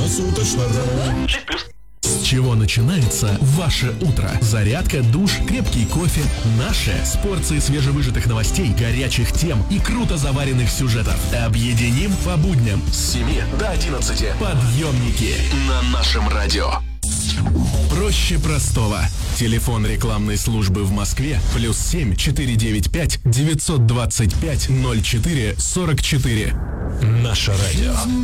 Круглосуточно. С чего начинается ваше утро? Зарядка, душ, крепкий кофе. Наше с порцией свежевыжатых новостей, горячих тем и круто заваренных сюжетов. Объединим по будням с 7 до 11. Подъемники на нашем радио. Проще простого. Телефон рекламной службы в Москве +7 495 925 04 44. Наше радио.